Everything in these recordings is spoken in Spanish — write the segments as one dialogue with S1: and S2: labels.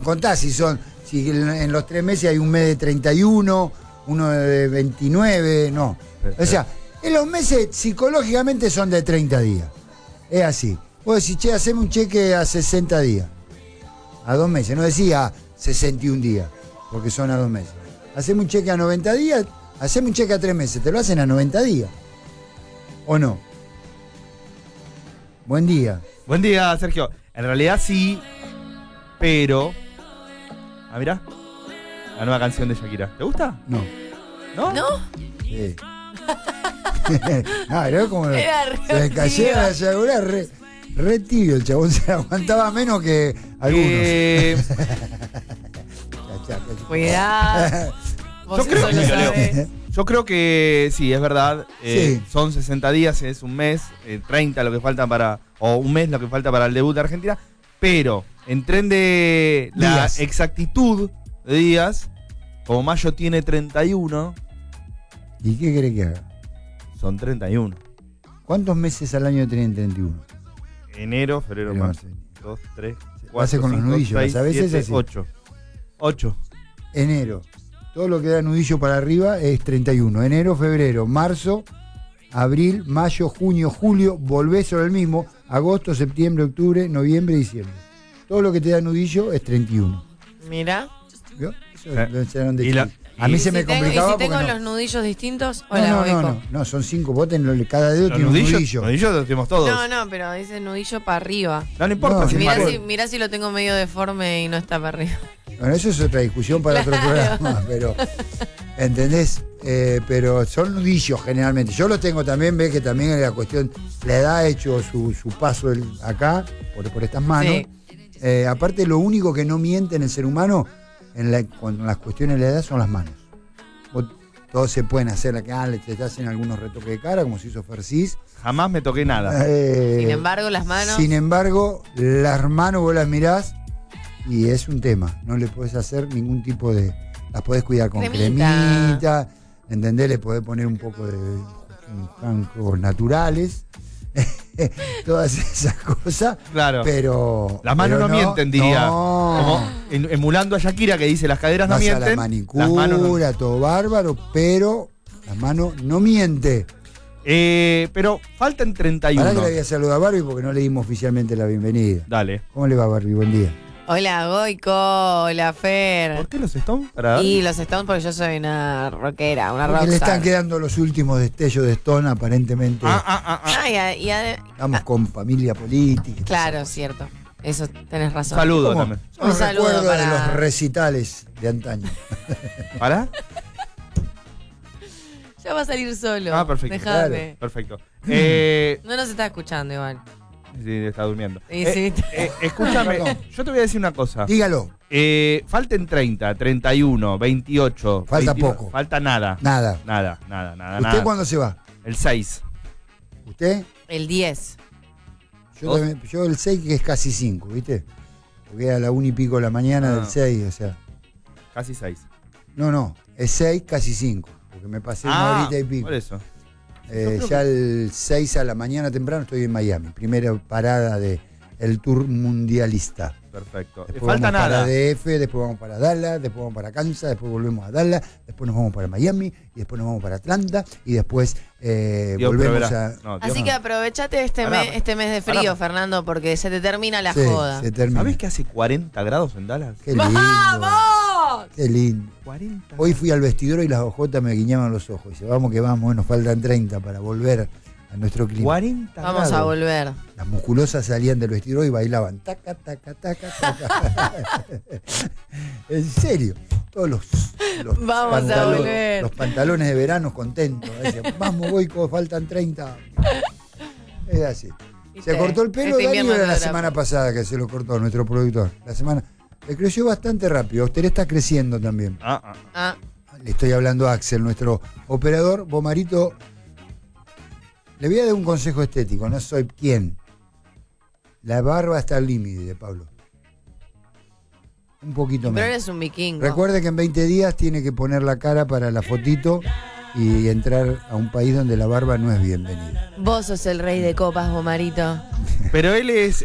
S1: contás si en los 3 meses hay un mes de 31, uno de 29, no. O sea, en los meses psicológicamente son de 30 días. Es así. Vos decís, che, haceme un cheque a 60 días. A 2 meses. No decía 61 días, porque son a 2 meses. Haceme un cheque a 90 días, haceme un cheque a 3 meses. Te lo hacen a 90 días. ¿O no? Buen día.
S2: Buen día, Sergio. En realidad sí, pero... Ah, mirá. La nueva canción de Shakira. ¿Te gusta?
S1: No.
S2: ¿No?
S3: ¿No?
S1: Sí. Era como
S3: Era
S1: se le cayera la llagadura, re tibio el chabón, se aguantaba menos que algunos.
S3: Cuidado. Vos eso lo sabés.
S2: Yo creo que sí, es verdad.
S1: Sí.
S2: Son 60 días, es un mes, 30 lo que falta para... O un mes lo que falta para el debut de Argentina. Pero en tren de la
S1: Días.
S2: exactitud de días, como mayo tiene 31,
S1: ¿Y qué querés que haga?
S2: son 31.
S1: ¿Cuántos meses al año tienen 31?
S2: Enero, febrero,
S1: Pero
S2: marzo.
S1: no sé.
S2: 2, 3,
S1: Hace
S2: 4,
S1: con los
S2: 5,
S1: nudillos,
S2: 6,
S1: ¿sabés? Es
S2: 7,
S1: así.
S2: 8. 8.
S1: Enero. Todo lo que da nudillo para arriba es 31. Enero, febrero, marzo, abril, mayo, junio, julio, volvés sobre el mismo. Agosto, septiembre, octubre, noviembre, diciembre. Todo lo que te da nudillo es 31.
S3: Mira.
S1: ¿Vio? Eso lo enseñaron de
S2: Y la-
S1: chico. A mí se me
S3: ¿Y
S1: complicaba
S3: si tengo
S1: porque
S3: los nudillos distintos?
S1: no,
S3: Hola,
S1: no,
S3: Boico.
S1: no, son 5. Vos tenés, cada dedo
S2: Los
S1: tiene un
S2: nudillos,
S1: nudillo.
S2: nudillos los tenemos todos.
S3: No, pero dice nudillo para arriba.
S2: No importa
S1: No,
S2: si es
S3: Mirá
S2: marzo.
S3: si lo tengo medio deforme y no está para arriba.
S1: Bueno, eso es otra discusión para otro programa, pero ¿entendés? Pero son nudillos generalmente. Yo los tengo también, ves que también es la cuestión, la edad ha hecho su paso acá, por estas manos.
S3: Sí.
S1: Aparte, lo único que no miente en el ser humano, con las cuestiones de la edad, son las manos. Todos se pueden hacer acá, te hacen algunos retoques de cara, como se hizo Fersis.
S2: Jamás me toqué nada.
S3: Sin embargo, las manos.
S1: Sin embargo, las manos vos las mirás y es un tema. No le podés hacer ningún tipo de... Las podés cuidar con cremita, ¿entendés? Le podés poner un poco de jancos naturales. Todas esas cosas.
S2: Claro.
S1: Pero...
S2: Las manos
S1: pero
S2: no mienten, diría.
S1: No.
S2: Como emulando a Shakira que dice las caderas no
S1: Vas a
S2: mienten.
S1: la manicura,
S2: Las manos no.
S1: todo bárbaro, pero las manos no miente.
S2: Pero faltan 31.
S1: Pará que le voy a saludar a Barbie porque no le dimos oficialmente la bienvenida.
S2: Dale.
S1: ¿Cómo le va, Barbie? Buen día.
S3: Hola, Goico. Hola, Fer.
S2: ¿Por qué los Stones? Para...
S3: Y los Stones porque yo soy una rockera, una
S1: Porque le están
S3: rockstar.
S1: quedando los últimos destellos de Stone, aparentemente. Estamos con familia política.
S3: Claro, cierto. Eso tenés razón.
S2: Saludo
S1: ¿Cómo?
S2: también.
S1: Son
S3: Un saludo
S1: recuerdos de
S3: para-
S1: los recitales de antaño.
S2: ¿Para?
S3: Ya va a salir solo.
S2: Ah, perfecto.
S3: Dejame.
S2: Perfecto.
S3: No nos está escuchando igual.
S2: Sí, está durmiendo.
S3: Sí, sí.
S2: Escúchame,
S1: Perdón.
S2: yo te voy a decir una cosa.
S1: Dígalo.
S2: Falten 30, 31, 28.
S1: Falta
S2: 22.
S1: poco.
S2: Falta nada.
S1: Nada.
S2: Nada.
S1: ¿Usted
S2: Nada.
S1: cuándo se va?
S2: El 6.
S1: ¿Usted?
S3: El 10.
S1: Yo el 6 que es casi 5, ¿viste? Porque a la 1 y pico de la mañana del 6, o sea.
S2: Casi 6.
S1: No, es 6 casi 5. Porque me pasé una horita y pico.
S2: Por eso.
S1: Ya el 6 a la mañana temprano estoy en Miami. Primera parada del tour mundialista.
S2: Perfecto.
S1: Después
S2: Falta
S1: vamos
S2: nada.
S1: para DF, después vamos para Dallas, después vamos para Kansas, después volvemos a Dallas, después nos vamos para Miami, y después nos vamos para Atlanta, y después
S2: Dios
S1: volvemos
S2: proveerá.
S1: a...
S2: No, Dios
S3: Así
S2: no.
S3: que aprovechate
S2: Pará.
S3: este mes de frío,
S2: Pará.
S3: Fernando, porque se te termina la
S1: Sí,
S3: joda.
S1: se termina.
S2: ¿Sabés que hace 40 grados en Dallas?
S1: Qué lindo.
S3: ¡Vamos!
S1: Qué lindo.
S2: 40.
S1: Hoy fui al vestidor y las ojotas me guiñaban los ojos. Dice, vamos que vamos, nos faltan 30 para volver a nuestro clima.
S2: 40
S3: Vamos a
S2: grados.
S3: volver.
S1: Las musculosas salían del vestidor y bailaban. Taca, taca, taca, taca. En serio. Todos los
S3: Vamos a volver.
S1: los pantalones de verano contentos. Decían, vamos, Boico, faltan 30. Es así.
S3: ¿Viste?
S1: Se cortó el pelo,
S3: Este
S1: Dani,
S3: invierno
S1: era la
S3: no era-
S1: semana pasada que se lo cortó nuestro productor. La semana. Le creció bastante rápido. Usted está creciendo también.
S3: Ah,
S1: Le estoy hablando a Axel, nuestro operador. Bomarito, le voy a dar un consejo estético, no soy quien. La barba está al límite, Pablo. Un poquito
S3: pero
S1: menos.
S3: eres un vikingo.
S1: Recuerde que en 20 días tiene que poner la cara para la fotito y entrar a un país donde la barba no es bienvenida.
S3: Vos sos el rey de copas, Bomarito.
S2: Pero él es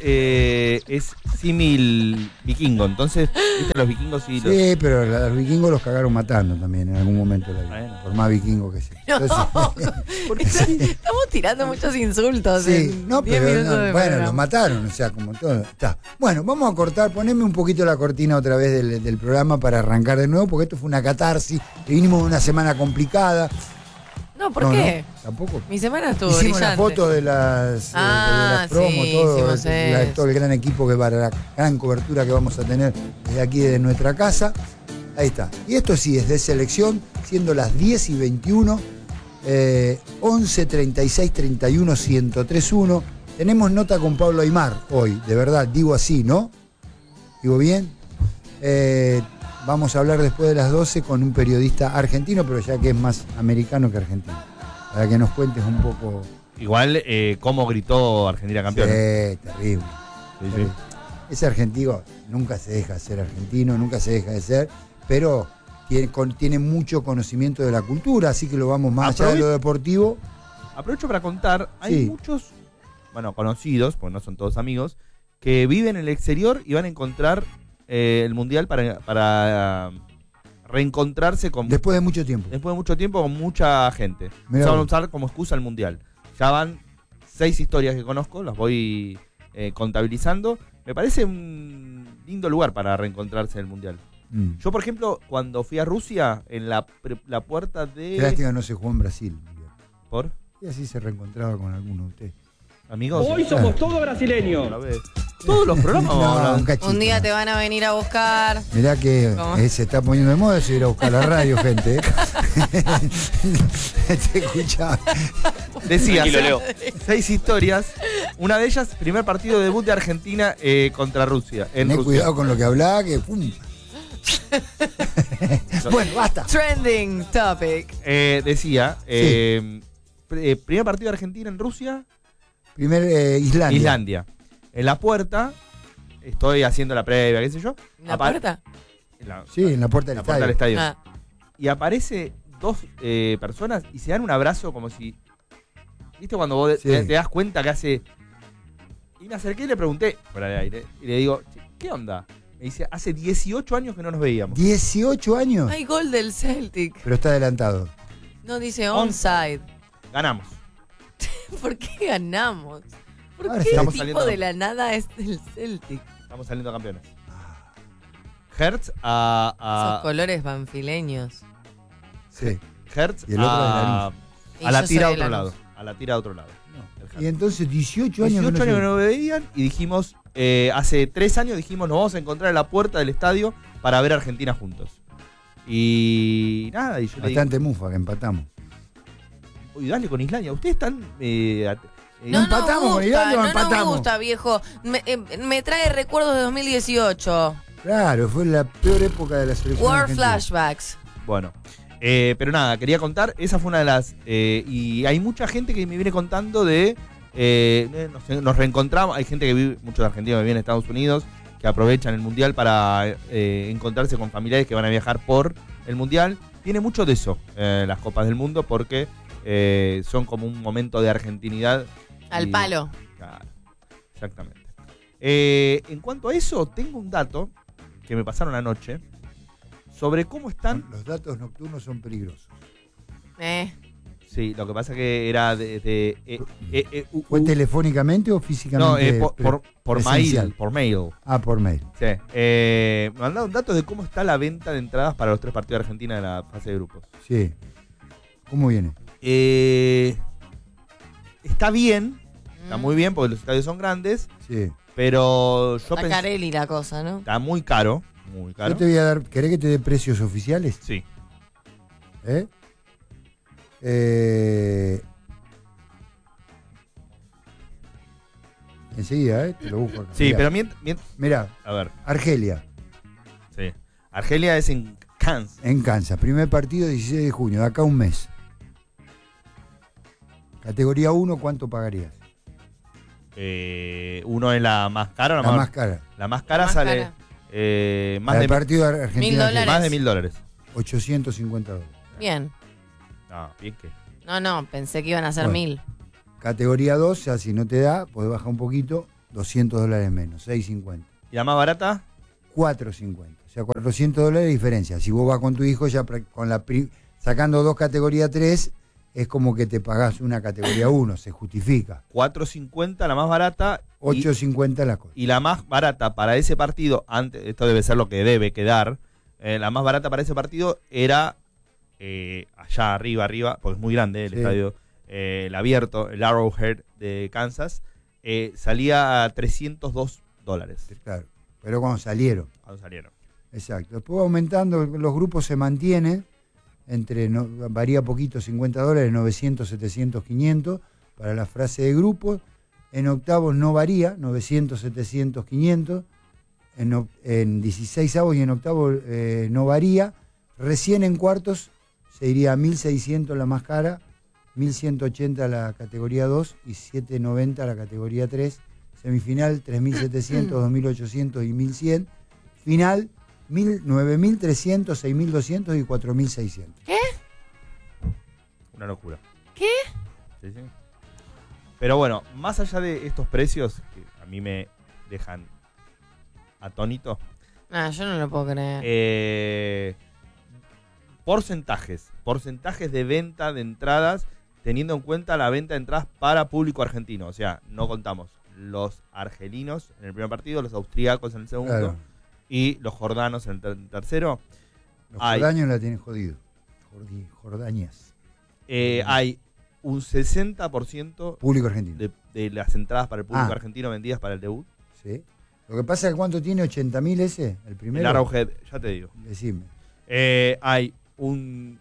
S2: símil vikingo, entonces, viste, los vikingos sí.
S1: Sí, pero los vikingos los cagaron matando también en algún momento de la vida.
S2: Bueno.
S1: Por más vikingo que sea.
S3: No,
S1: Entonces,
S3: estamos tirando muchos insultos.
S1: sí,
S3: en
S1: no,
S3: 10
S1: pero
S3: minutos de
S1: bueno,
S3: programa.
S1: los mataron, o sea, como todo. Está. Bueno, vamos a cortar, poneme un poquito la cortina otra vez del programa para arrancar de nuevo, porque esto fue una catarsis, que vinimos de una semana complicada.
S3: No, ¿por qué?
S1: No, tampoco.
S3: Mi semana estuvo
S1: Hicimos
S3: brillante.
S1: la foto de las, de las promos,
S3: sí,
S1: todo,
S3: hicimos eso.
S1: todo el gran equipo que para la gran cobertura que vamos a tener desde aquí, de nuestra casa. Ahí está. Y esto sí es de selección, siendo las 10:21, 11 36 31 1031. Tenemos nota con Pablo Aimar hoy, de verdad, digo así, ¿no? ¿Digo bien? Vamos a hablar después de las 12 con un periodista argentino, pero ya que es más americano que argentino. Para que nos cuentes un poco.
S2: Igual, cómo gritó Argentina campeón.
S1: Sí, terrible.
S2: Sí, sí.
S1: Ese argentino nunca se deja de ser argentino, nunca se deja de ser, pero tiene mucho conocimiento de la cultura, así que lo vamos más allá de lo deportivo.
S2: Aprovecho para contar, hay
S1: Sí.
S2: muchos, bueno, conocidos, porque no son todos amigos, que viven en el exterior y van a encontrar el Mundial para reencontrarse con
S1: Después de mucho tiempo.
S2: después de mucho tiempo con mucha gente.
S1: Mirá
S2: Se van a
S1: vos.
S2: usar como excusa el Mundial. Ya van 6 historias que conozco, las voy contabilizando. Me parece un lindo lugar para reencontrarse en el Mundial.
S1: Mm.
S2: Yo, por ejemplo, cuando fui a Rusia, en la puerta
S1: Qué
S2: de...
S1: lástima que no se jugó en Brasil.
S2: ¿Por?
S1: Y así se reencontraba con alguno de ustedes.
S2: Amigos.
S4: Hoy somos todos brasileños.
S2: Otra vez. Todos los programas vamos a
S1: No,
S2: hablar.
S1: un cachito.
S3: Un día te van a venir a buscar.
S1: Mirá que
S3: ¿Cómo?
S1: se está poniendo de moda eso ir a buscar la radio, gente. Te escuchaba.
S2: Decía,
S4: Tranquilo,
S2: 6 historias. Una de ellas, primer partido de debut de Argentina contra Rusia. En
S1: Tené
S2: Rusia.
S1: cuidado con lo que hablaba, que pum. Bueno, basta.
S3: Trending topic.
S2: Decía, primer partido de Argentina en Rusia,
S1: Primer Islandia.
S2: Islandia. En la puerta, estoy haciendo la previa, qué sé yo.
S3: ¿La
S2: Apar-
S3: puerta?
S2: En la,
S1: Sí, en la puerta del
S2: la puerta del
S1: estadio.
S2: estadio.
S3: Ah,
S2: Y aparece 2 personas y se dan un abrazo como si... ¿Viste cuando vos
S1: Sí.
S2: te das cuenta que hace... Y me acerqué y le pregunté, fuera de aire, y le digo, ¿qué onda? Me dice, hace 18 años que no nos veíamos.
S1: 18 años.
S3: hay gol del Celtic.
S1: Pero está adelantado.
S3: No dice onside.
S2: Ganamos.
S3: ¿Por qué ganamos? ¿Por
S1: Ahora
S3: qué el
S2: estamos
S3: tipo
S2: saliendo-
S3: de la nada es del Celtic?
S2: Estamos saliendo campeones.
S1: Ah.
S2: Hertz
S3: Esos
S2: a
S3: colores banfileños.
S1: Sí.
S2: Hertz
S1: Y el otro de
S2: a
S3: Y
S2: la
S3: yo
S2: tira a
S3: soy de
S2: otro
S3: Lanús.
S2: lado. A la tira a otro lado. El Hertz.
S1: Y entonces 18 años
S2: 18
S1: que
S2: años que
S1: no
S2: no me veían y dijimos, hace 3 años dijimos, nos vamos a encontrar en la puerta del estadio para ver a Argentina juntos. Y nada, y yo le digo,
S1: Bastante mufa que empatamos.
S2: uy, dale con Islandia, ustedes están...
S3: No
S1: ¿Empatamos
S3: nos
S1: con
S3: gusta,
S1: Irlanda o
S3: no
S1: empatamos?
S3: nos gusta, viejo. Me trae recuerdos de 2018.
S1: Claro, fue la peor época de la selección
S3: War
S1: argentina.
S3: flashbacks.
S2: Bueno, pero nada, quería contar, esa fue una de las... y hay mucha gente que me viene contando de... nos reencontramos, hay gente que vive, muchos argentinos que viven en Estados Unidos, que aprovechan el Mundial para encontrarse con familiares que van a viajar por el Mundial. Tiene mucho de eso, las Copas del Mundo, porque son como un momento de argentinidad.
S3: Al palo.
S2: Claro, exactamente. En cuanto a eso, tengo un dato que me pasaron anoche sobre cómo están...
S1: Los datos nocturnos son peligrosos.
S2: Sí, lo que pasa que era
S1: ¿Fue telefónicamente o físicamente?
S2: no, por
S1: presencial?
S2: mail. Por mail.
S1: Ah, por mail.
S2: Sí. Me mandaron datos de cómo está la venta de entradas para los 3 partidos de Argentina en la fase de grupos.
S1: Sí. ¿Cómo viene?
S2: Está bien, está muy bien porque los estadios son grandes,
S1: Sí.
S2: pero yo
S3: Está
S2: pensé...
S3: Carelli la cosa, ¿no?
S2: Está muy caro, muy caro.
S1: Yo te voy a dar. ¿Querés que te dé precios oficiales?
S2: Sí.
S1: ¿Eh? Enseguida, te lo busco acá.
S2: Sí,
S1: Mirá.
S2: pero
S1: Mirá,
S2: a ver,
S1: Argelia,
S2: sí. Argelia es en Kansas.
S1: en Kansas. Primer partido 16 de junio, de acá a un mes. Categoría 1, ¿cuánto pagarías?
S2: Uno es la más cara,
S1: La más cara.
S2: La más cara
S3: La más
S2: sale
S3: cara.
S2: más,
S1: El
S2: de,
S1: partido de Argentina.
S3: $1.000.
S2: más de $1.000.
S1: 850 dólares.
S3: Bien.
S2: No, bien que.
S3: No, pensé que iban a ser
S1: Bueno.
S3: 1000.
S1: categoría 2, o sea, si no te da, podés bajar un poquito, $200 menos, 6.50.
S2: ¿Y la más barata?
S1: 4.50. O sea, $400 de diferencia. Si vos vas con tu hijo, ya con sacando 2 categoría 3, es como que te pagás una categoría 1, se justifica.
S2: 4.50 la más barata.
S1: 8.50 la cosa.
S2: Y la más barata para ese partido, antes, esto debe ser lo que debe quedar, la más barata para ese partido era allá arriba, porque es muy grande el estadio, el abierto, el Arrowhead de Kansas, salía a $302.
S1: Claro, pero cuando salieron. Exacto. Después aumentando, los grupos se mantienen, varía poquito, $50, 900, 700, 500, para la frase de grupos. En octavos no varía, 900, 700, 500. En 16avos y en octavos no varía. Recién en cuartos se iría a 1.600 la más cara, 1.180 la categoría 2 y 7.90 la categoría 3. Semifinal 3.700, 2.800 y 1.100. Final 9.300, 6.200 y 4.600.
S3: ¿Qué?
S2: Una locura.
S3: ¿Qué?
S2: Sí. Pero bueno, más allá de estos precios que a mí me dejan atónito.
S3: Yo no lo puedo creer.
S2: Porcentajes de venta de entradas, teniendo en cuenta la venta de entradas para público argentino. O sea, no contamos los argelinos en el primer partido, los austríacos en el segundo, claro, y los jordanos en el tercero.
S1: Los jordaños la tienen jodido. Jordañas.
S2: Hay un 60%
S1: público argentino
S2: de las entradas para el público argentino vendidas para el debut.
S1: Sí. Lo que pasa es que ¿cuánto tiene? ¿80.000 ese? El primero.
S2: El Arrowhead, ya te digo.
S1: Decime.
S2: Hay un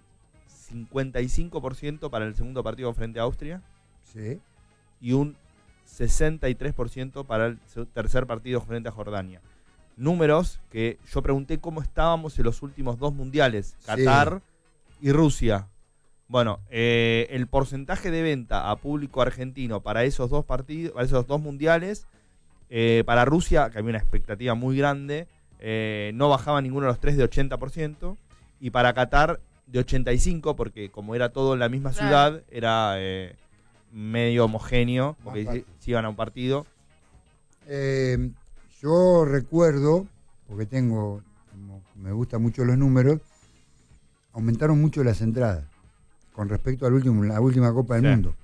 S2: 55% para el segundo partido frente a Austria.
S1: Sí.
S2: Y un 63% para el tercer partido frente a Jordania. Números que yo pregunté cómo estábamos en los últimos 2 mundiales, Qatar y Rusia. Bueno, el porcentaje de venta a público argentino para esos 2 partidos, para esos 2 mundiales, para Rusia, que había una expectativa muy grande, no bajaba ninguno de los 3 de 80%, y para Qatar de 85%, porque como era todo en la misma ciudad, era medio homogéneo, porque si iban a un partido.
S1: Yo recuerdo, porque me gustan mucho los números, aumentaron mucho las entradas con respecto la última Copa del Mundo.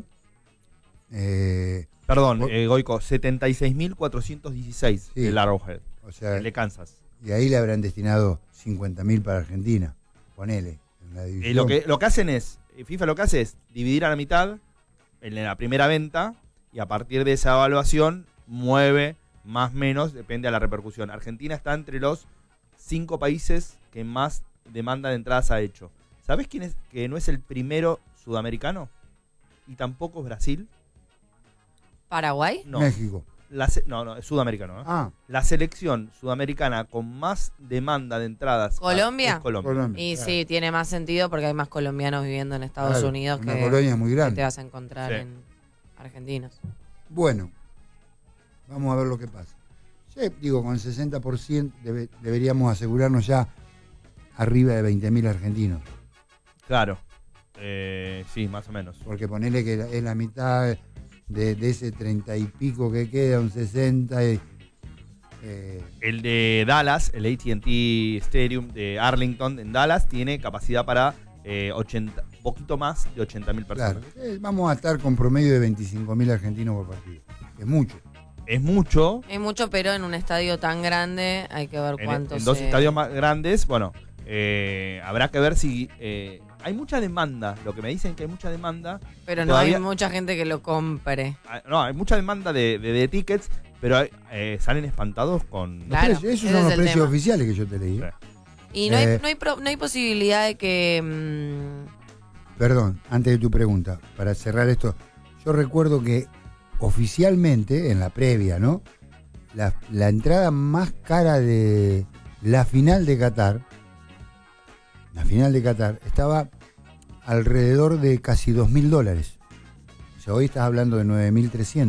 S2: Perdón, Goico, 76.416 el Arrowhead, o sea, el de Kansas.
S1: Y ahí le habrán destinado 50.000 para Argentina, ponele, en la división.
S2: Lo que hacen es, FIFA lo que hace es dividir a la mitad en la primera venta, y a partir de esa evaluación mueve más o menos, depende de la repercusión. Argentina está entre los 5 países que más demanda de entradas ha hecho. ¿Sabés quién es que no es el primero sudamericano? Y tampoco es Brasil.
S3: ¿Paraguay?
S2: No.
S1: México.
S2: No, es sudamericano. La selección sudamericana con más demanda de entradas.
S3: ¿Colombia?
S2: Es Colombia.
S3: Y sí, tiene más sentido porque hay más colombianos viviendo en Estados Unidos
S1: una colonia muy grande
S3: que te vas a encontrar en argentinos.
S1: Bueno, vamos a ver lo que pasa. Digo, con el 60% deberíamos asegurarnos ya arriba de 20.000 argentinos.
S2: Claro. Sí, más o menos.
S1: Porque ponele que es la mitad de ese 30 y pico que queda, un 60.
S2: El de Dallas, el AT&T Stadium de Arlington en Dallas, tiene capacidad para 80, poquito más de 80.000 personas.
S1: Claro. Vamos a estar con promedio de 25.000 argentinos por partido. Es mucho.
S2: Es mucho.
S3: Es mucho, pero en un estadio tan grande hay que ver cuántos.
S2: En 2 estadios más grandes, bueno, habrá que ver si hay mucha demanda. Lo que me dicen que hay mucha demanda.
S3: Pero no hay mucha gente que lo compre.
S2: No, hay mucha demanda de tickets, pero salen espantados con...
S1: Claro, esos son los precios oficiales que yo te leí.
S3: Y no hay posibilidad de que...
S1: Perdón, antes de tu pregunta, para cerrar esto, yo recuerdo que oficialmente, en la previa, ¿no? La entrada más cara de la final de Qatar, estaba alrededor de casi $2.000. O sea, hoy estás hablando de 9.300.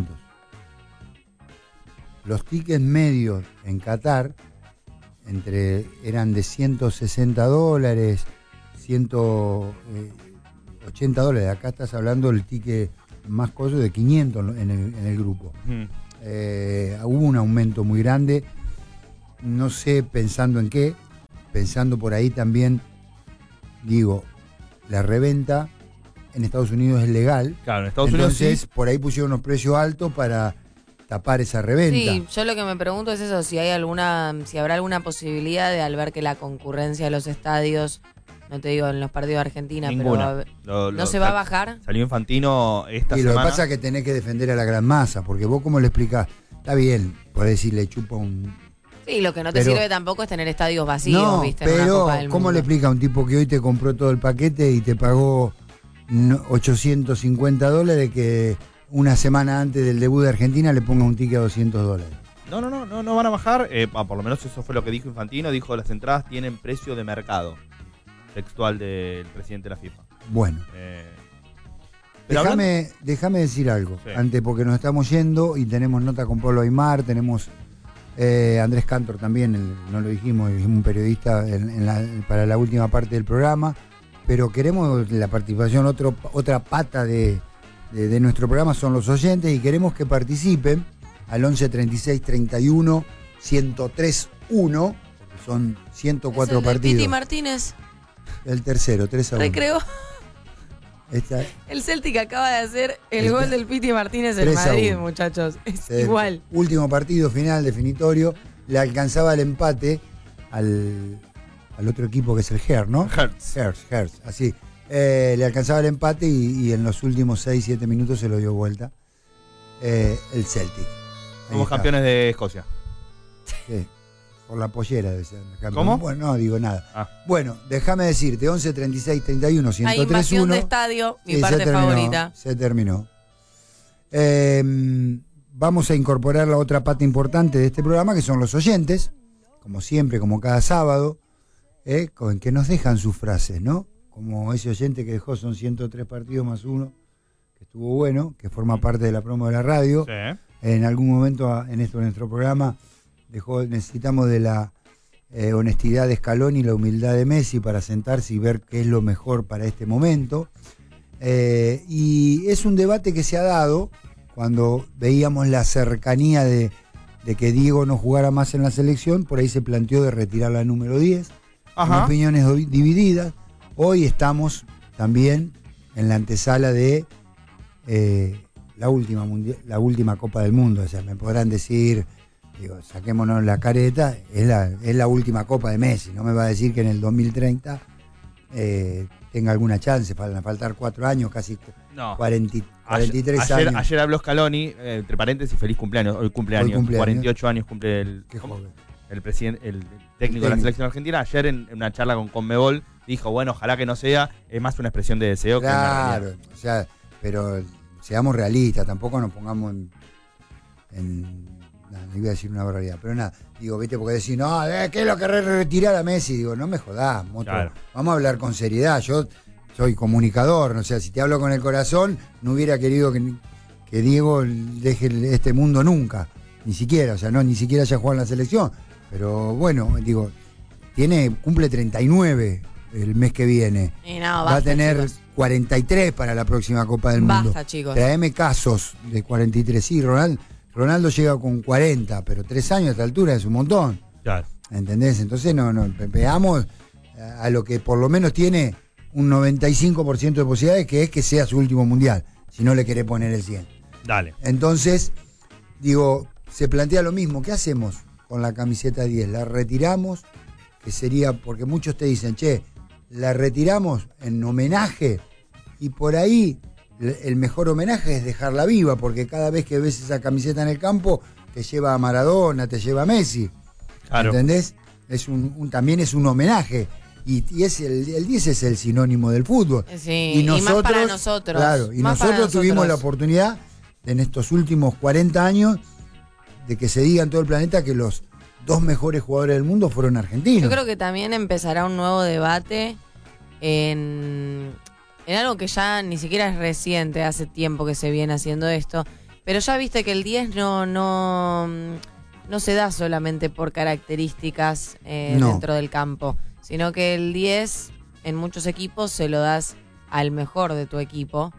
S1: Los tickets medios en Qatar eran de $160, $180. Acá estás hablando del ticket más cosas, de 500 en el grupo. Hubo un aumento muy grande, no sé pensando en qué, pensando por ahí también, digo, la reventa en Estados Unidos es legal.
S2: Claro, en Estados Unidos
S1: entonces
S2: sí.
S1: Por ahí pusieron unos precios altos para tapar esa reventa.
S3: Sí, yo lo que me pregunto es eso, si habrá alguna posibilidad de, al ver que la concurrencia de los estadios, no te digo en los partidos de Argentina,
S2: Ninguna.
S3: pero ¿no se va a bajar?
S2: Salió Infantino esta
S1: Y
S2: semana.
S1: lo que pasa es que tenés que defender a la gran masa, porque vos cómo le explicás, está bien, podés decirle chupa un...
S3: Sí, lo que no te
S1: Pero-
S3: sirve tampoco es tener estadios vacíos,
S1: No,
S3: ¿viste? En una
S1: pero
S3: Copa del
S1: ¿cómo
S3: Mundo.
S1: le explica a un tipo que hoy te compró todo el paquete y te pagó $850 que una semana antes del debut de Argentina le ponga un ticket a $200?
S2: No van a bajar. Por lo menos eso fue lo que dijo Infantino. Dijo las entradas tienen precio de mercado. Textual del presidente de la FIFA.
S1: Bueno,
S2: Pero
S1: déjame decir algo,
S2: Sí.
S1: antes porque nos estamos yendo y tenemos nota con Pablo Aymar, tenemos Andrés Cantor también, no lo dijimos un periodista para la última parte del programa, pero queremos la participación, otra pata de nuestro programa son los oyentes y queremos que participen al 11 36 31 103 1, porque son 104
S3: ¿Es el del
S1: partidos.
S3: Piti Martínez,
S1: El tercero, 3-1.
S3: recreó.
S1: Esta-
S3: El Celtic acaba de hacer el
S1: Está-
S3: gol del Piti Martínez en
S1: 3-1.
S3: Madrid, muchachos. Es igual.
S1: Último partido final, definitorio. Le alcanzaba el empate al otro equipo que es el Hertz, ¿no? Hertz, así. Le alcanzaba el empate y en los últimos 6-7 minutos se lo dio vuelta el Celtic. Ahí
S2: Somos
S1: está.
S2: campeones de Escocia.
S1: Sí, por la pollera debe ser.
S2: ¿Cómo?
S1: Bueno, no digo nada.
S2: Ah.
S1: Bueno, déjame decirte, 11 36 31
S3: Hay
S1: 103
S3: invasión
S1: 1.
S3: de estadio, mi
S1: Sí,
S3: parte favorita.
S1: Se terminó. Vamos a incorporar la otra pata importante de este programa, que son los oyentes, como siempre, como cada sábado, con que nos dejan sus frases, ¿no? Como ese oyente que dejó, son 103 partidos más uno, que estuvo bueno, que forma parte de la promo de la radio.
S2: Sí.
S1: En algún momento en nuestro programa necesitamos de la honestidad de Scaloni y la humildad de Messi para sentarse y ver qué es lo mejor para este momento. Y es un debate que se ha dado cuando veíamos la cercanía de que Diego no jugara más en la selección, por ahí se planteó de retirar la número 10, con
S2: Ajá.
S1: opiniones divididas. Hoy estamos también en la antesala de la última Copa del Mundo. O sea, me podrán decir, digo, saquémonos la careta, es la última Copa de Messi. No me va a decir que en el 2030 tenga alguna chance. Van a faltar 4 años, casi
S2: No.
S1: 43 años.
S2: Ayer habló Scaloni, entre paréntesis, feliz cumpleaños. Hoy cumpleaños.
S1: Hoy cumpleaños.
S2: 48 años cumple
S1: Qué joven.
S2: el presidente, el técnico de la selección argentina. Ayer en una charla con Conmebol dijo, bueno, ojalá que no sea, es más una expresión de deseo que una
S1: Claro,
S2: realidad.
S1: o sea, pero seamos realistas, tampoco nos pongamos no iba a decir una barbaridad, pero nada, digo, viste, porque decís, no, ¿qué es lo que retirar a Messi? Digo, no me jodás, monstruo.
S2: Claro.
S1: Vamos a hablar con seriedad, yo soy comunicador, o sea, si te hablo con el corazón, no hubiera querido que Diego deje este mundo nunca, ni siquiera, o sea, no, ni siquiera haya jugado en la selección, pero bueno, digo, cumple 39 el mes que viene.
S3: Y no,
S1: Va a
S3: basta,
S1: tener
S3: chicos.
S1: 43 para la próxima Copa del Mundo.
S3: Basta, chicos.
S1: Traeme casos de 43. Sí, Ronaldo llega con 40, pero 3 años a esta altura es un montón.
S2: Claro.
S1: ¿Entendés? Entonces no veamos a lo que por lo menos tiene un 95% de posibilidades, que es que sea su último mundial, si no le querés poner el 100.
S2: Dale.
S1: Entonces, digo, se plantea lo mismo. ¿Qué hacemos con la camiseta 10? ¿La retiramos? Que sería, porque muchos te dicen, che, la retiramos en homenaje, y por ahí el mejor homenaje es dejarla viva, porque cada vez que ves esa camiseta en el campo te lleva a Maradona, te lleva a Messi.
S2: Claro.
S1: ¿Entendés? También es un homenaje. Y es el 10 es el sinónimo del fútbol.
S3: Sí, y más para nosotros.
S1: Claro, y
S3: Más para
S1: nosotros tuvimos
S3: nosotros.
S1: la oportunidad en estos últimos 40 años de que se diga en todo el planeta que los 2 mejores jugadores del mundo fueron argentinos.
S3: Yo creo que también empezará un nuevo debate en algo que ya ni siquiera es reciente, hace tiempo que se viene haciendo esto, pero ya viste que el 10 no se da solamente por características
S1: No.
S3: dentro del campo, sino que el 10 en muchos equipos se lo das al mejor de tu equipo.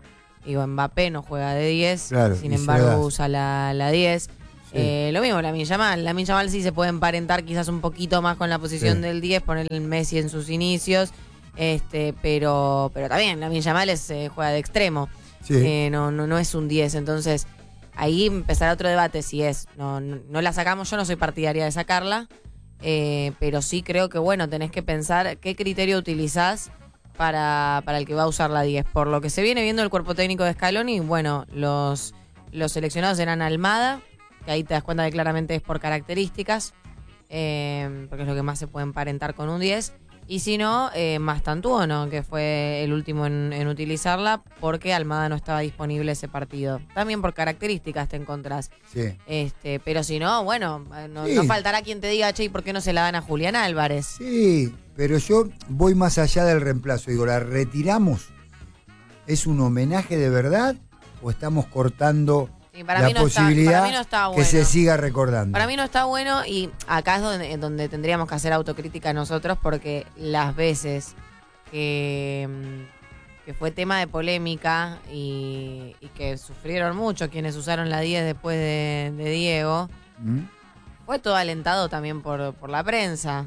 S3: Digo, Mbappé no juega de 10,
S1: Claro,
S3: sin
S1: y se
S3: embargo
S1: la das.
S3: usa la 10.
S1: Sí.
S3: Lo mismo, Lamine Yamal sí se puede emparentar quizás un poquito más con la posición
S1: Sí.
S3: del 10, poner el Messi en sus inicios, pero también Lamine Yamal juega de extremo,
S1: Sí.
S3: no es un 10, entonces ahí empezará otro debate si no la sacamos, yo no soy partidaria de sacarla, pero sí creo que bueno, tenés que pensar qué criterio utilizás para el que va a usar la 10. Por lo que se viene viendo el cuerpo técnico de Scaloni, bueno, los seleccionados eran Almada, que ahí te das cuenta que claramente es por características, porque es lo que más se puede emparentar con un 10. Y si no, Mastantuono, que fue el último en utilizarla, porque Almada no estaba disponible ese partido. También por características te encontrás.
S1: Sí.
S3: Pero si no, bueno,
S1: Sí.
S3: no faltará quien te diga, che, ¿y por qué no se la dan a Julián Álvarez?
S1: Sí, pero yo voy más allá del reemplazo. Digo, ¿la retiramos? ¿Es un homenaje de verdad? ¿O estamos cortando
S3: Y para
S1: la
S3: mí no
S1: posibilidad
S3: para mí no está
S1: que
S3: bueno.
S1: se siga recordando?
S3: Para mí no está bueno y acá es donde tendríamos que hacer autocrítica nosotros porque las veces que fue tema de polémica y que sufrieron mucho quienes usaron la 10 después de Diego,
S1: ¿Mm?
S3: fue todo alentado también por la prensa.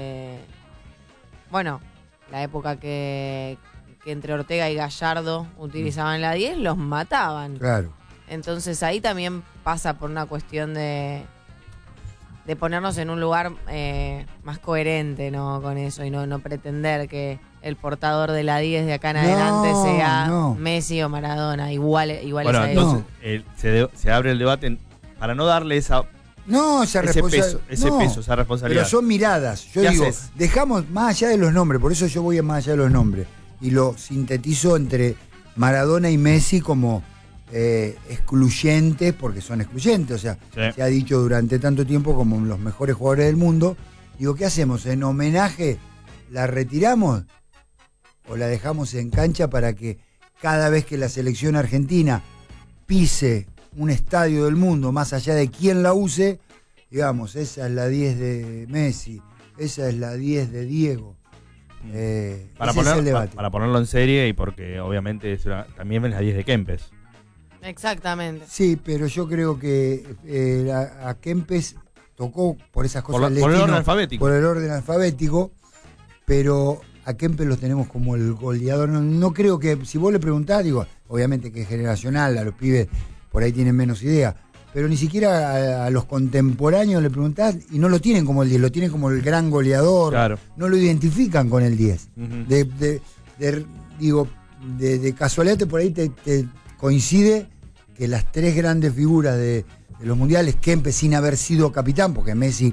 S3: Bueno, la época que entre Ortega y Gallardo utilizaban la 10, los mataban.
S1: Claro.
S3: Entonces ahí también pasa por una cuestión de ponernos en un lugar más coherente, ¿no? Con eso y no pretender que el portador de la 10 de acá en adelante sea Messi o Maradona, igual
S2: Bueno,
S3: a ellos.
S2: entonces se abre el debate para no darle esa
S1: No, esa
S2: ese
S1: responsabilidad.
S2: peso, esa responsabilidad.
S1: Pero son miradas. Yo
S2: ¿Qué
S1: digo,
S2: haces?
S1: dejamos más allá de los nombres, por eso yo voy más allá de los nombres. Y lo sintetizo entre Maradona y Messi como excluyentes, porque son excluyentes. O sea,
S2: Sí.
S1: se ha dicho durante tanto tiempo como los mejores jugadores del mundo. Digo, ¿qué hacemos? ¿En homenaje la retiramos o la dejamos en cancha para que cada vez que la selección argentina pise un estadio del mundo, más allá de quién la use, digamos, esa es la 10 de Messi, esa es la 10 de Diego? Ese es el debate.
S2: Para ponerlo en serie y porque obviamente también ven las 10 de Kempes.
S3: Exactamente.
S1: Sí, pero yo creo que a Kempes tocó por esas cosas
S2: Por
S1: del
S2: el
S1: destino,
S2: orden alfabético.
S1: por el orden alfabético, pero a Kempes lo tenemos como el goleador. No creo que, si vos le preguntás, digo, obviamente que es generacional, a los pibes por ahí tienen menos idea, pero ni siquiera a los contemporáneos le preguntás y no lo tienen como el 10, lo tienen como el gran goleador,
S2: Claro.
S1: no lo identifican con el 10.
S2: Ujú.
S1: De casualidad por ahí te coincide que las tres grandes figuras de los mundiales, Kempes sin haber sido capitán, porque Messi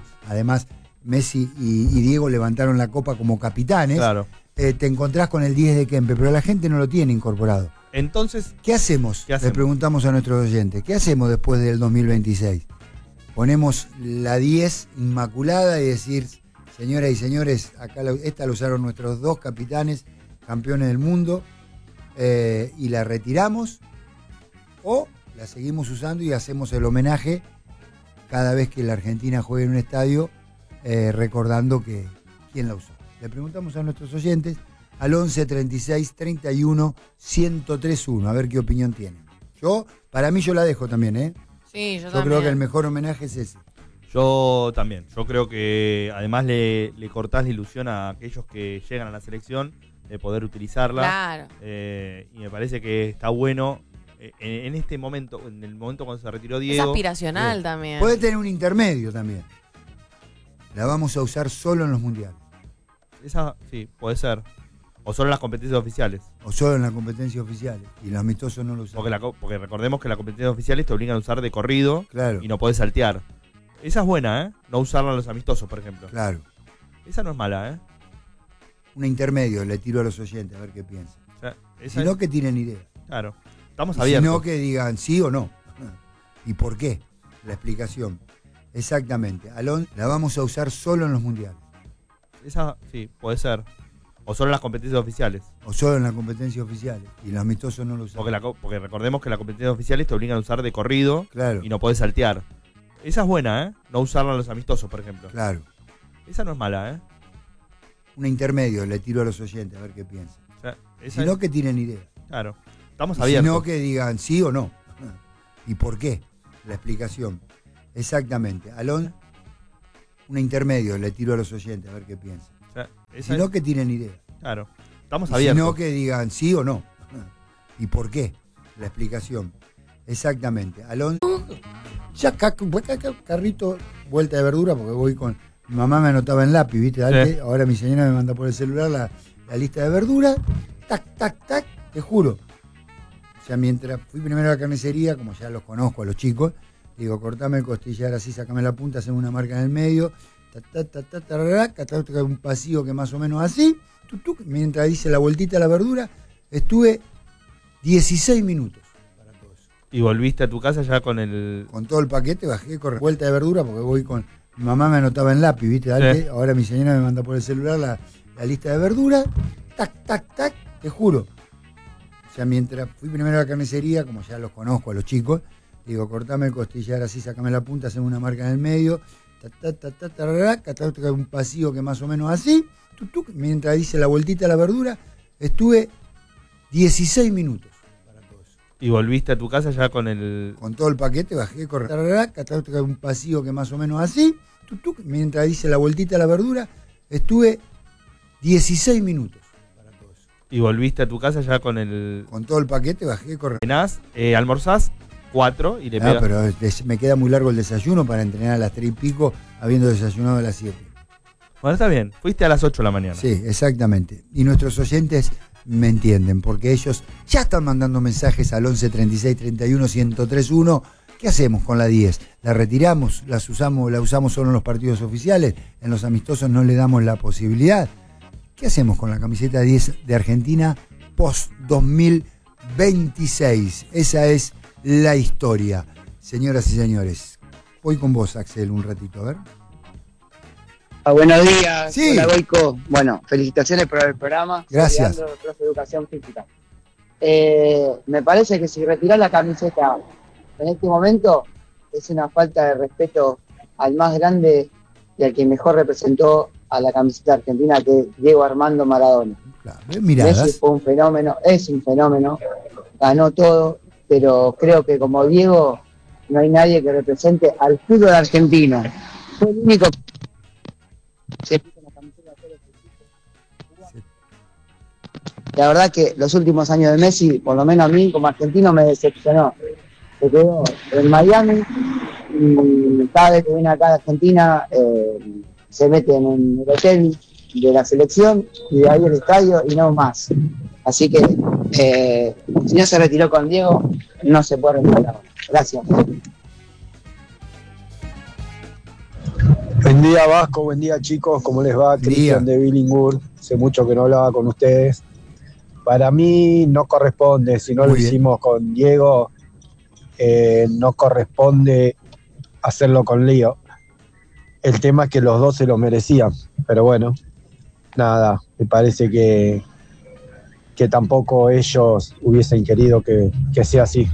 S1: y Diego levantaron la copa como capitanes,
S2: Claro.
S1: te encontrás con el 10 de Kempes, pero la gente no lo tiene incorporado.
S2: Entonces,
S1: ¿Qué hacemos?
S2: ¿Qué hacemos?
S1: Le preguntamos a nuestros oyentes. ¿Qué hacemos después del 2026? Ponemos la 10 inmaculada y decir, señoras y señores, acá esta la usaron nuestros dos capitanes, campeones del mundo, y la retiramos, o la seguimos usando y hacemos el homenaje cada vez que la Argentina juegue en un estadio, recordando que quién la usó. Le preguntamos a nuestros oyentes al 11 36 31 1031, a ver qué opinión tienen. Para mí yo la dejo también, ¿eh?
S3: Sí, yo
S1: Yo
S3: también.
S1: creo que el mejor homenaje es ese.
S2: yo también. Yo creo que además le cortás la ilusión a aquellos que llegan a la selección de poder utilizarla.
S3: Claro.
S2: Y me parece que está bueno en este momento, en el momento cuando se retiró
S3: Es
S2: Diego.
S3: aspiracional
S1: Sí.
S3: también.
S1: Puede tener un intermedio también. La vamos a usar solo en los mundiales.
S2: Esa, sí, puede ser. O solo en las competencias oficiales.
S1: O solo en las competencias oficiales. Y los amistosos no lo usan.
S2: Porque recordemos que las competencias oficiales te obligan a usar de corrido
S1: Claro,
S2: y no podés saltear. Esa es buena, ¿eh? No usarla en los amistosos, por ejemplo.
S1: claro.
S2: Esa no es mala, ¿eh?
S1: Un intermedio, le tiro a los oyentes a ver qué piensan.
S2: O sea, esa
S1: Si no,
S2: es-
S1: que tienen idea.
S2: claro. Estamos
S1: Y si
S2: abiertos.
S1: no, que digan sí o no. ¿Y por qué? La explicación. Exactamente. La vamos a usar solo en los mundiales.
S2: Esa, sí, puede ser. O solo en las competencias oficiales.
S1: O solo en las competencias oficiales. Y los amistosos no lo usan.
S2: Porque recordemos que las competencias oficiales te obligan a usar de corrido
S1: Claro,
S2: y no podés saltear. Esa es buena, ¿eh? No usarla en los amistosos, por ejemplo.
S1: claro.
S2: Esa no es mala, ¿eh?
S1: Un intermedio, le tiro a los oyentes a ver qué piensan.
S2: O sea, esa
S1: Si
S2: es-
S1: no, que tienen idea.
S2: claro. Estamos abiertos.
S1: Sino que digan sí o no. ¿Y por qué? La explicación. Exactamente. Un intermedio, le tiro a los oyentes a ver qué piensan.
S2: O sea,
S1: Sino que tienen idea.
S2: Claro. Estamos abiertos.
S1: Sino que digan sí o no. ¿Y por qué? La explicación. Exactamente. Ya carrito, vuelta de verdura, porque voy con... Mi mamá me anotaba en lápiz, ¿viste? Antes, ahora mi señora me manda por el celular la lista de verdura. Tac, tac, tac, te juro. O sea, mientras fui primero a la carnicería, como ya los conozco a los chicos, digo, cortame el costillar así, sacame la punta, haceme una marca en el medio, un pasillo que más o menos así, mientras hice la vueltita a la verdura, estuve 16 minutos para todo eso.
S2: ¿Y volviste a tu casa ya con el...?
S1: Con todo el paquete, bajé, corre vuelta de verdura, porque voy con... Mi mamá me anotaba en lápiz, ¿viste? Antes, ahora mi señora me manda por el celular la lista de verdura, tac, tac, tac, te juro. O sea, mientras fui primero a la carnicería, como ya los conozco a los chicos, digo, cortame el costillar así, sacame la punta, haceme una marca en el medio, un pasillo que más o menos así, mientras hice la vueltita a la verdura, estuve 16 minutos para todo eso.
S2: ¿Y volviste a tu casa ya con el...?
S1: Con todo el paquete, bajé, corre un pasillo que más o menos así, mientras hice la vueltita a la verdura, estuve 16 minutos.
S2: ¿Y volviste a tu casa ya con el...?
S1: Con todo el paquete, bajé, corre.
S2: Almorzás 4 y le pegas...
S1: pero me queda muy largo el desayuno para entrenar a las 3 y pico, habiendo desayunado a las 7.
S2: Bueno, está bien. Fuiste a las 8 de la mañana.
S1: Sí, exactamente. Y nuestros oyentes me entienden, porque ellos ya están mandando mensajes al 11 36 31 1031. ¿Qué hacemos con la 10? ¿La retiramos? ¿La usamos solo en los partidos oficiales? ¿En los amistosos no le damos la posibilidad? ¿Qué hacemos con la camiseta 10 de Argentina post 2026? Esa es la historia. Señoras y señores, voy con vos, Axel, un ratito, a ver.
S4: Buenos días,
S1: sí.
S4: Hola Goico. Bueno, felicitaciones por el programa.
S1: Gracias.
S4: Soy Leandro, profe de Educación Física. Me parece que si retirás la camiseta en este momento es una falta de respeto al más grande y al que mejor representó a la camiseta argentina, que es Diego Armando Maradona.
S1: Claro, miradas.
S4: Messi fue un fenómeno, es un fenómeno, ganó todo, pero creo que como Diego no hay nadie que represente al fútbol argentino. Fue el único que se puso la camiseta de todos los equipos. La verdad que los últimos años de Messi, por lo menos a mí como argentino, me decepcionó. Se quedó en Miami y cada vez que viene acá a Argentina se mete en el hotel de la selección y de ahí el estadio y no más. Así que si no se retiró con Diego, no se puede retirar. Gracias.
S5: Buen día Vasco, buen día chicos, ¿cómo les va? Cristian de Billinghurst, hace mucho que no hablaba con ustedes. Para mí no corresponde, si no lo hicimos con Diego, no corresponde hacerlo con Leo. El tema es que los dos se lo merecían, pero bueno, nada, me parece que tampoco ellos hubiesen querido que sea así.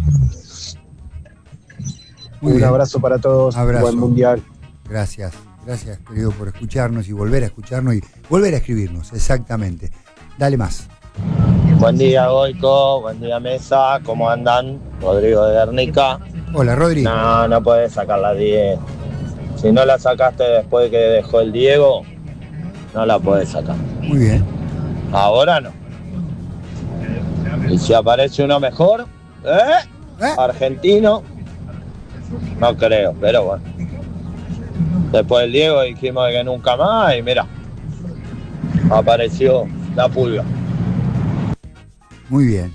S5: Un abrazo para todos, buen mundial.
S1: Gracias, querido, por escucharnos y volver a escucharnos y volver a escribirnos, exactamente. Dale más.
S6: Buen día, Goico, buen día, Mesa, ¿cómo andan? Rodrigo de Guernica.
S1: Hola, Rodrigo.
S6: No puedes sacar la 10. Si no la sacaste después de que dejó el Diego, no la puedes sacar.
S1: Muy bien.
S6: Ahora no. Y si aparece uno mejor, argentino, no creo, pero bueno. Después del Diego dijimos que nunca más y mira, apareció la pulga.
S1: Muy bien.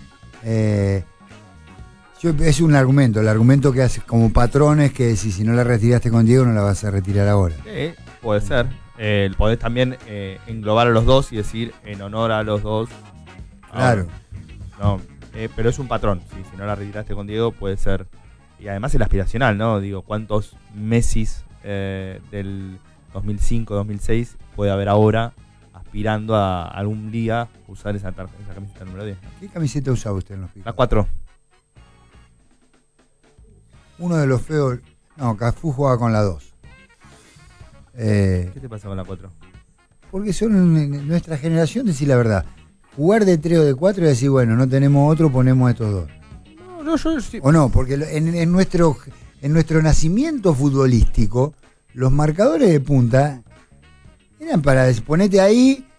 S1: Es un argumento, el argumento que hace como patrones que si no la retiraste con Diego no la vas a retirar ahora.
S2: Sí, puede ser. Podés también englobar a los dos y decir en honor a los dos.
S1: Claro.
S2: No, pero es un patrón. Sí, si no la retiraste con Diego puede ser. Y además el aspiracional, ¿no? Digo, ¿cuántos Messis del 2005-2006 puede haber ahora aspirando a algún día usar esa camiseta número 10?
S1: ¿Qué camiseta usaba usted en los picos?
S2: La 4.
S1: Uno de los feos... No, Cafú jugaba con la 2.
S2: ¿Qué te pasa con la 4?
S1: Porque son nuestra generación, decir la verdad. jugar de 3 o de 4 y decir, bueno, no tenemos otro, ponemos estos dos.
S2: No, yo sí.
S1: O no, porque en nuestro nacimiento futbolístico, los marcadores de punta eran para ponete ahí